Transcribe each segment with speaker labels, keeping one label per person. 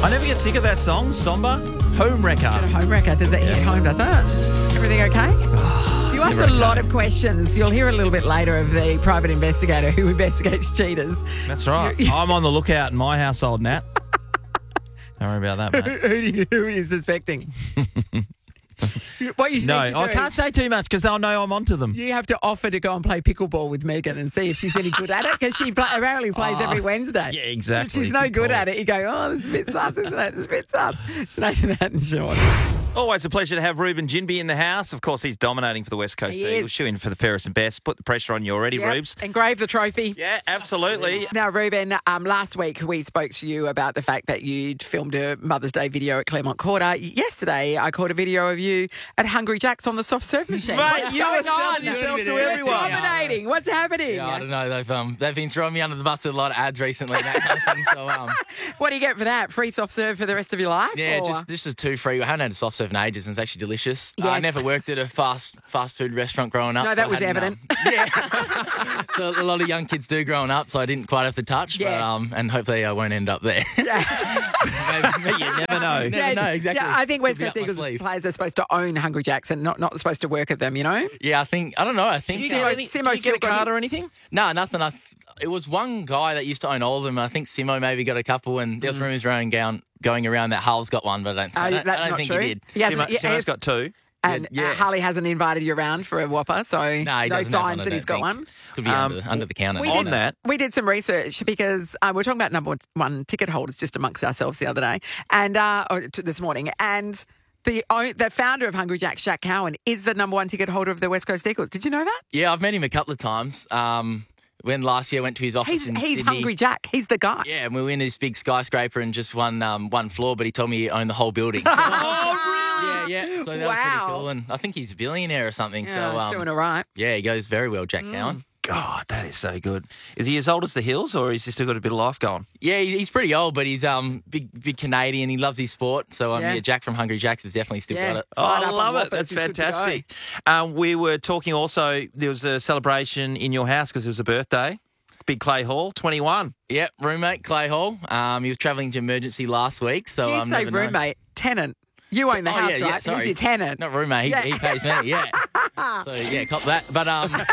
Speaker 1: I never get sick of that song, Somber. Home Wrecker.
Speaker 2: Home wrecker. Does it hit home, does it? Everything okay? You asked a lot of questions. You'll hear a little bit later of the private investigator who investigates cheaters.
Speaker 1: That's right. I'm on the lookout in my household, Nat. Don't worry about that, mate.
Speaker 2: Who are you suspecting? What you
Speaker 1: No,
Speaker 2: need to
Speaker 1: I
Speaker 2: do,
Speaker 1: can't say too much because they'll know I'm onto them.
Speaker 2: you have to offer to go and play pickleball with Megan and see if she's any good at it, because she apparently plays every Wednesday.
Speaker 1: Yeah, exactly.
Speaker 2: If she's no good at it, you go, oh, this is a bit sus, isn't it? This is a bit sus. It's Nathan Hattenshaw.
Speaker 1: Always a pleasure to have Ruben Ginby in the house. Of course, he's dominating for the West Coast
Speaker 2: He
Speaker 1: Eagles.
Speaker 2: is.
Speaker 1: Shoe in for the fairest and best. Put the pressure on you already,
Speaker 2: Yep.
Speaker 1: Rubes.
Speaker 2: Engrave the trophy.
Speaker 1: Yeah, absolutely.
Speaker 2: Now, Ruben, last week we spoke to you about the fact that you'd filmed a Mother's Day video at Claremont Quarter. Yesterday, I caught a video of you at Hungry Jack's on the soft serve machine.
Speaker 1: Mate,
Speaker 2: What's
Speaker 1: you
Speaker 2: going
Speaker 1: are selling
Speaker 2: on?
Speaker 1: yourself to
Speaker 2: You're
Speaker 1: everyone.
Speaker 2: dominating. What's happening?
Speaker 3: Yeah, I don't know. They've been throwing me under the bus with a lot of ads recently and that kind of thing. So
Speaker 2: What do you get for that? Free soft serve for the rest of your life?
Speaker 3: yeah,
Speaker 2: or?
Speaker 3: just a 2 free. I haven't had a soft serve in ages, and it's actually delicious.
Speaker 2: Yes.
Speaker 3: I never worked at a fast food restaurant growing up.
Speaker 2: No,
Speaker 3: so
Speaker 2: that
Speaker 3: I
Speaker 2: was
Speaker 3: hadn't,
Speaker 2: evident.
Speaker 3: Yeah, so a lot of young kids do growing up, so I didn't quite have the touch.
Speaker 2: Yes.
Speaker 3: But, and hopefully I won't end up there.
Speaker 1: You never know.
Speaker 3: Never know, exactly.
Speaker 2: Yeah, I think West
Speaker 3: Could be
Speaker 2: Coast
Speaker 3: up my
Speaker 2: Eagles
Speaker 3: sleeve.
Speaker 2: players are supposed to own Hungry Jacks and not supposed to work at them, you know?
Speaker 3: Yeah, I don't know. I think
Speaker 1: Do you get
Speaker 2: Simo
Speaker 1: a
Speaker 2: still got
Speaker 1: card
Speaker 2: his-
Speaker 1: or anything?
Speaker 3: no, nothing. It was one guy that used to own all of them, and I think Simo maybe got a couple, and there was rumours going around that Hull's got one, but I don't
Speaker 2: That's not
Speaker 3: think
Speaker 2: true.
Speaker 3: he did.
Speaker 2: He hasn't-
Speaker 1: Simo's got 2.
Speaker 2: And
Speaker 3: Yeah.
Speaker 2: Harley hasn't invited you around for a Whopper, so
Speaker 3: No, he
Speaker 2: no
Speaker 3: doesn't have
Speaker 2: signs
Speaker 3: one, I
Speaker 2: that he's got
Speaker 3: don't
Speaker 2: one.
Speaker 3: think. Could be under the counter.
Speaker 2: We
Speaker 1: On
Speaker 2: did,
Speaker 1: that-
Speaker 2: we did some research because we're talking about number one ticket holders just amongst ourselves the other day and this morning. And the founder of Hungry Jack's, Jack Cowan, is the number one ticket holder of the West Coast Eagles. Did you know that?
Speaker 3: Yeah, I've met him a couple of times. When last year I went to his office in
Speaker 2: He's
Speaker 3: Sydney.
Speaker 2: Hungry Jack. He's the guy.
Speaker 3: Yeah, and we were in this big skyscraper and just one floor, but he told me he owned the whole building. Yeah. So that was
Speaker 2: Wow.
Speaker 3: pretty cool. And I think he's a billionaire or something.
Speaker 2: Yeah, he's
Speaker 3: so
Speaker 2: doing all right.
Speaker 3: yeah, he goes very well, Jack Cowan.
Speaker 1: God, that is so good. Is he as old as the Hills, or has he still got a bit of life going?
Speaker 3: Yeah, he's pretty old, but he's big Canadian. He loves his sport. So
Speaker 2: Yeah.
Speaker 3: Jack from Hungry Jack's has definitely still
Speaker 2: Yeah.
Speaker 3: got it.
Speaker 1: Oh,
Speaker 2: Fired
Speaker 1: I
Speaker 2: up on
Speaker 1: love it.
Speaker 2: Whoppers.
Speaker 1: That's
Speaker 2: He's good to go.
Speaker 1: fantastic. We were talking also, there was a celebration in your house because it was a birthday. Big Clay Hall, 21.
Speaker 3: Yep, roommate Clay Hall. He was travelling to emergency last week, so
Speaker 2: You say
Speaker 3: never know.
Speaker 2: roommate, tenant. You own the house,
Speaker 3: yeah,
Speaker 2: right?
Speaker 3: sorry.
Speaker 2: He's your tenant.
Speaker 3: Not roommate.
Speaker 2: Yeah.
Speaker 3: He pays me. Yeah. So yeah, cop that. But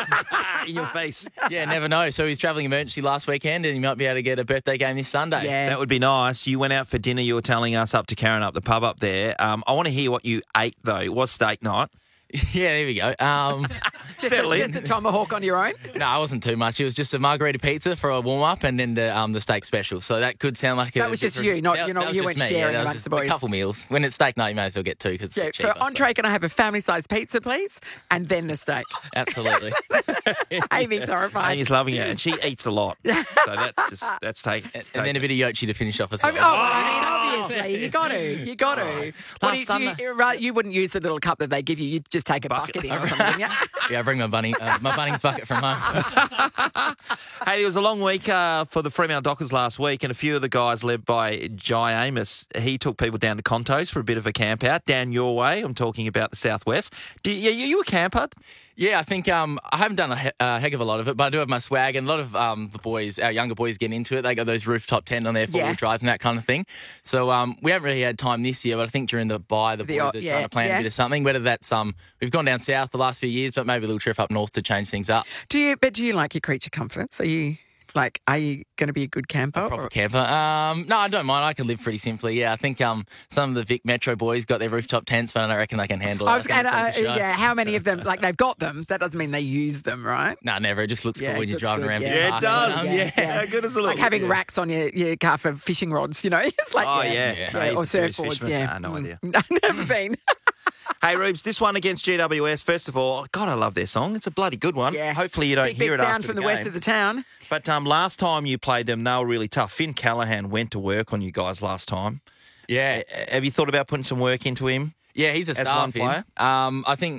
Speaker 1: In your face.
Speaker 3: yeah, never know. So he's travelling emergency last weekend, and he might be able to get a birthday game this Sunday.
Speaker 2: Yeah.
Speaker 1: That would be nice. You went out for dinner, you were telling us, up to Karen, up the pub up there. I want to hear what you ate, though. It was steak night.
Speaker 3: Yeah, there we go.
Speaker 1: Settle in.
Speaker 2: Just a tomahawk on your own.
Speaker 3: No, it wasn't too much. It was just a margarita pizza for a warm up, and then the steak special. So that could sound like
Speaker 2: That was just you, not- you
Speaker 3: that was
Speaker 2: you
Speaker 3: just
Speaker 2: weren't
Speaker 3: me.
Speaker 2: sharing
Speaker 3: that was
Speaker 2: amongst
Speaker 3: just
Speaker 2: the boys.
Speaker 3: A couple meals. When it's steak night, you may as well get 2 because
Speaker 2: Yeah,
Speaker 3: it's
Speaker 2: for
Speaker 3: cheaper.
Speaker 2: entree, can I have a family-sized pizza, please? And then the steak.
Speaker 3: Absolutely.
Speaker 2: Amy's horrified.
Speaker 1: Amy's loving it, and she eats a lot. So that's take.
Speaker 3: And then a bit of Yochi to finish off as
Speaker 2: Oh,
Speaker 3: well.
Speaker 2: I mean, obviously, you got to. What
Speaker 1: Last
Speaker 2: do you wouldn't use the little cup that they give you. You'd just take a bucket in or something, yeah?
Speaker 3: Yeah, I bring my Bunnings bucket from home.
Speaker 1: Hey, it was a long week for the Fremantle Dockers last week, and a few of the guys led by Jai Amos, he took people down to Contos for a bit of a camp out. Down your way, I'm talking about the southwest. You a camper?
Speaker 3: Yeah, I think I haven't done a heck of a lot of it, but I do have my swag, and a lot of the boys, our younger boys, get into it. They got those rooftop tent on their four-wheel drives and that kind of thing. So we haven't really had time this year, but I think during the boys are trying to plan a bit of something. Whether that's we've gone down south the last few years, but maybe a little trip up north to change things up.
Speaker 2: Do you like your creature comforts? Are you going to be a good camper?
Speaker 3: Proper camper. No, I don't mind. I can live pretty simply. Yeah, I think some of the Vic Metro boys got their rooftop tents, but I don't reckon they can handle it.
Speaker 2: How many of them? Like they've got them. That doesn't mean they use them, right?
Speaker 3: No, never. It just looks cool when you're driving around.
Speaker 2: Yeah.
Speaker 3: Big
Speaker 1: Yeah,
Speaker 3: park.
Speaker 1: it does.
Speaker 2: Yeah.
Speaker 1: How good is it?
Speaker 2: Like having racks on your car for fishing rods, you know? It's like,
Speaker 1: Oh,
Speaker 2: yeah.
Speaker 1: yeah.
Speaker 2: Yeah, or surfboards,
Speaker 1: Fisherman.
Speaker 2: yeah.
Speaker 1: No idea.
Speaker 2: Never been.
Speaker 1: Hey, Rubes, this one against GWS, first of all, God, I love their song. It's a bloody good one.
Speaker 2: Yeah.
Speaker 1: Hopefully you don't
Speaker 2: Big
Speaker 1: hear it
Speaker 2: sound
Speaker 1: after
Speaker 2: from
Speaker 1: the
Speaker 2: the west
Speaker 1: game.
Speaker 2: of the town.
Speaker 1: But last time you played them, they were really tough. Finn Callahan went to work on you guys last time.
Speaker 3: Yeah.
Speaker 1: Have you thought about putting some work into him?
Speaker 3: Yeah, he's a
Speaker 1: As
Speaker 3: star
Speaker 1: one player?
Speaker 3: I think,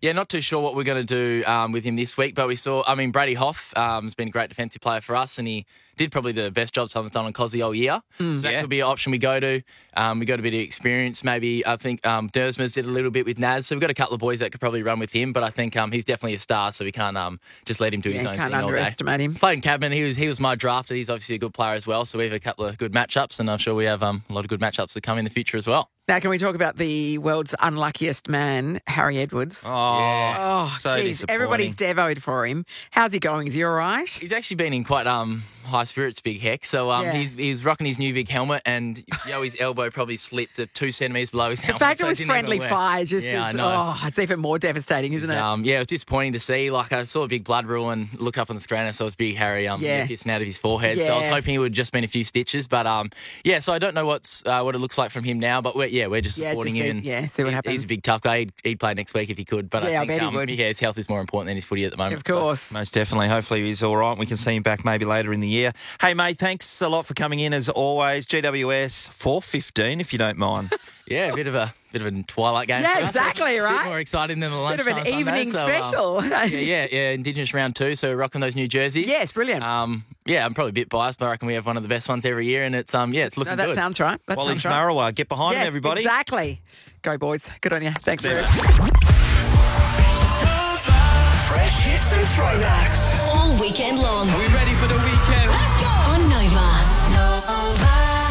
Speaker 3: Yeah, not too sure what we're going to do with him this week, but Brady Hoff has been a great defensive player for us, and he did probably the best job someone's done on Cozzy all year. So that could be an option we go to. We got a bit of experience. Maybe I think Dersmers did a little bit with Naz, so we've got a couple of boys that could probably run with him, but I think he's definitely a star, so we can't just let him do his own thing all day.
Speaker 2: Can't underestimate him.
Speaker 3: Clayton Cabman, he was my drafter. He's obviously a good player as well, so we have a couple of good matchups, and I'm sure we have a lot of good matchups to come in the future as well.
Speaker 2: Now, can we talk about the world's unluckiest man, Harry Edwards?
Speaker 1: Oh, so
Speaker 2: geez,
Speaker 1: disappointing.
Speaker 2: everybody's devoed for him. How's he going? Is he all right?
Speaker 3: He's actually been in quite high spirits, Big Heck. So he's rocking his new big helmet, and Yoey's elbow probably slipped to 2 centimetres below his helmet.
Speaker 2: The fact
Speaker 3: so
Speaker 2: it was friendly fire
Speaker 3: I know.
Speaker 2: it's even more devastating, isn't it?
Speaker 3: It was disappointing to see. Like, I saw a big blood rule and look up on the screen and I saw his big Harry pissing out of his forehead. So I was hoping it would have just been a few stitches. But so I don't know what it looks like from him now. But we're just supporting him.
Speaker 2: See what happens.
Speaker 3: He's a big tough guy. He'd play next week if he could. But I think
Speaker 2: bet he would.
Speaker 3: His health is more important than his footy at the moment.
Speaker 2: Of course.
Speaker 1: Most definitely. Hopefully he's all right. We can see him back maybe later in the year. Hey, mate, thanks a lot for coming in as always. GWS 4:15, if you don't mind.
Speaker 3: Yeah, a bit of a twilight game.
Speaker 2: Yeah,
Speaker 3: for us.
Speaker 2: exactly,
Speaker 3: A
Speaker 2: right?
Speaker 3: bit more exciting than the lunchtime.
Speaker 2: Bit of an evening special.
Speaker 3: Indigenous round 2, so we're rocking those new jerseys.
Speaker 2: Yes, brilliant.
Speaker 3: I'm probably a bit biased, but I reckon we have one of the best ones every year, and it's it's looking
Speaker 2: that
Speaker 3: good.
Speaker 2: sounds right.
Speaker 1: Wallage Marawa, get behind him, everybody.
Speaker 2: Exactly. Go, boys. Good on you. Thanks, Ruth.
Speaker 4: Fresh hits and throwbacks.
Speaker 5: All weekend long.
Speaker 4: Are we ready for the weekend?
Speaker 5: Let's go! On Nova.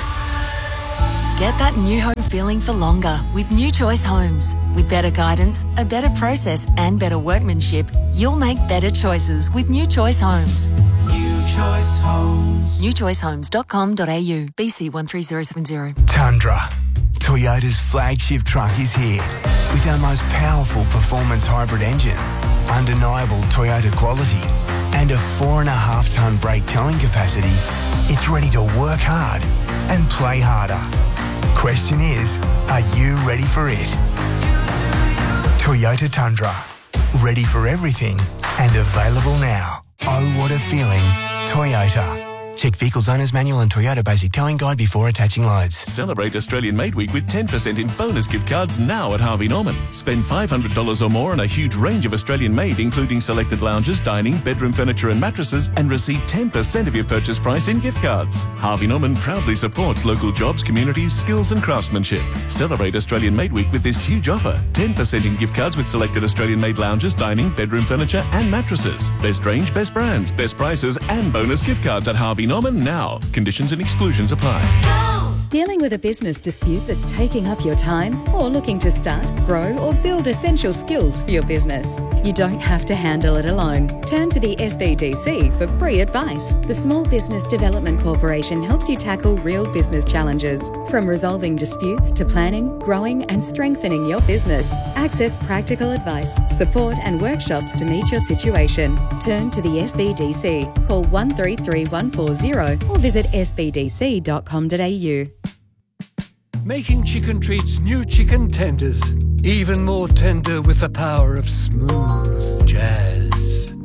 Speaker 5: Get that new home feeling for longer with New Choice Homes. With better guidance, a better process and better workmanship, you'll make better choices with New Choice Homes.
Speaker 4: New Choice Homes.
Speaker 5: newchoicehomes.com.au. BC 13070.
Speaker 6: Tundra. Toyota's flagship truck is here. With our most powerful performance hybrid engine, undeniable Toyota quality, and a 4.5-tonne brake towing capacity, it's ready to work hard and play harder. Question is, are you ready for it? Toyota Tundra. Ready for everything and available now. Oh, what a feeling. Toyota. Check Vehicles Owner's Manual and Toyota Basic Towing Guide before attaching loads.
Speaker 7: Celebrate Australian Made Week with 10% in bonus gift cards now at Harvey Norman. Spend $500 or more on a huge range of Australian made, including selected lounges, dining, bedroom furniture and mattresses, and receive 10% of your purchase price in gift cards. Harvey Norman proudly supports local jobs, communities, skills and craftsmanship. Celebrate Australian Made Week with this huge offer. 10% in gift cards with selected Australian made lounges, dining, bedroom furniture and mattresses. Best range, best brands, best prices and bonus gift cards at Harvey Norman now. Conditions and exclusions apply.
Speaker 8: Dealing with a business dispute that's taking up your time, or looking to start, grow or build essential skills for your business? You don't have to handle it alone. Turn to the SBDC for free advice. The Small Business Development Corporation helps you tackle real business challenges. From resolving disputes to planning, growing and strengthening your business. Access practical advice, support and workshops to meet your situation. Turn to the SBDC. Call 133140 or visit sbdc.com.au.
Speaker 9: Making chicken treats new chicken tenders. Even more tender with the power of smooth jazz.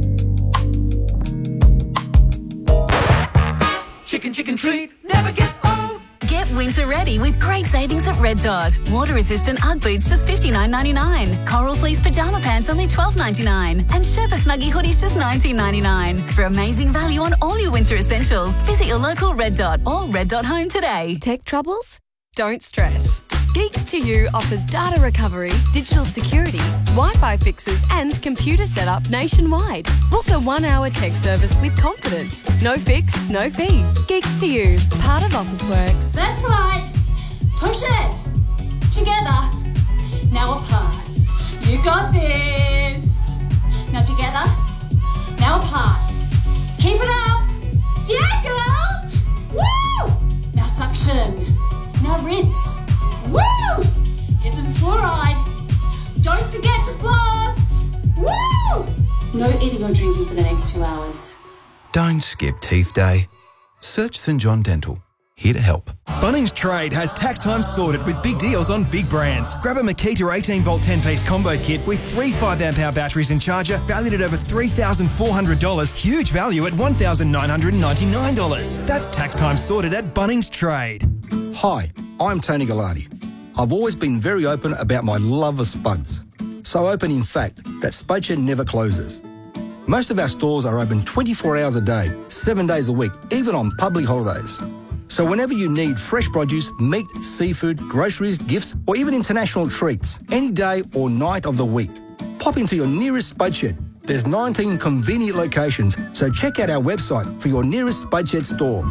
Speaker 4: Chicken treat never gets old.
Speaker 5: Get winter ready with great savings at Red Dot. Water-resistant UGG boots just $59.99. Coral fleece pyjama pants only $12.99. And Sherpa Snuggie hoodies just $19.99. For amazing value on all your winter essentials, visit your local Red Dot or Red Dot Home today.
Speaker 10: Tech troubles? Don't stress. Geeks to You offers data recovery, digital security, Wi-Fi fixes and computer setup nationwide. Book a 1-hour tech service with confidence. No fix, no fee. Geeks to You, part of Officeworks.
Speaker 11: That's right. Push it. Together. Now apart. You got this. Now together. Now apart. Keep it up. Yeah, girl. Woo! Now suction. Now rinse. Woo! Here's some fluoride. Don't forget to floss. Woo! No eating or drinking for the next 2 hours.
Speaker 12: Don't skip Teeth Day. Search St John Dental. Here to help.
Speaker 13: Bunnings Trade has tax time sorted with big deals on big brands. Grab a Makita 18-volt 10-piece combo kit with 3 5-amp-hour batteries and charger valued at over $3,400. Huge value at $1,999. That's tax time sorted at Bunnings Trade.
Speaker 14: Hi, I'm Tony Gallardi. I've always been very open about my love of spuds. So open in fact that Spudshed never closes. Most of our stores are open 24 hours a day, 7 days a week, even on public holidays. So whenever you need fresh produce, meat, seafood, groceries, gifts, or even international treats, any day or night of the week, pop into your nearest Spudshed. There's 19 convenient locations, so check out our website for your nearest Spudshed store.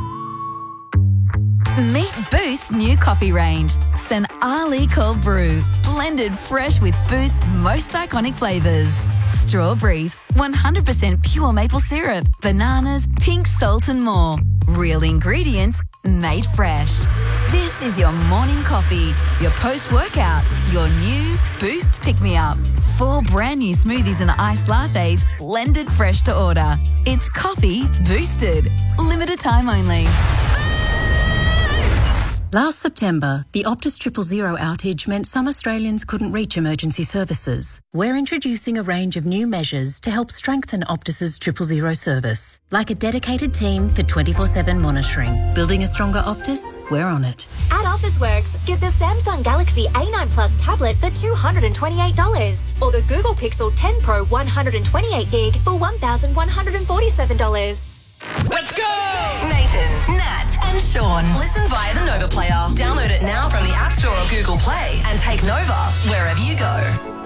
Speaker 5: Meet Boost's new coffee range, St. Ali Cold Brew, blended fresh with Boost's most iconic flavours. Strawberries, 100% pure maple syrup, bananas, pink salt and more. Real ingredients, made fresh. This is your morning coffee, your post-workout, your new Boost pick-me-up. 4 brand new smoothies and iced lattes, blended fresh to order. It's coffee boosted. Limited time only.
Speaker 15: Last September, the Optus 000 outage meant some Australians couldn't reach emergency services. We're introducing a range of new measures to help strengthen Optus's 000 service, like a dedicated team for 24/7 monitoring. Building a stronger Optus? We're on it.
Speaker 16: At Officeworks, get the Samsung Galaxy A9 Plus tablet for $228 or the Google Pixel 10 Pro 128GB for $1,147.
Speaker 17: Let's go! Nathan, Nat, and Sean. Listen via the Nova Player. Download it now from the App Store or Google Play and take Nova wherever you go.